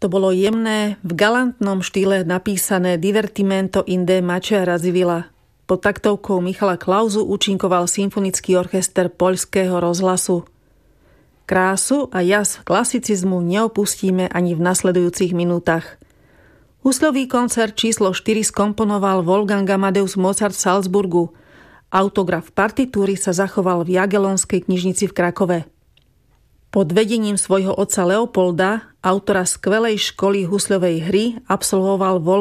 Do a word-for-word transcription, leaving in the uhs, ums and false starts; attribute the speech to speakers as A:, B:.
A: To bolo jemné, v galantnom štýle napísané Divertimento in D Macea Radziwiłła. Pod taktovkou Michala Klausu účinkoval symfonický orchester Poľského rozhlasu. Krásu a jas klasicizmu neopustíme ani v nasledujúcich minútach. Husľový koncert číslo štyri skomponoval Wolfgang Amadeus Mozart v Salzburgu. Autograf partitúry sa zachoval v Jagellonskej knižnici v Krakove. Pod vedením svojho otca Leopolda, autora skvelej školy husľovej hry, absolvoval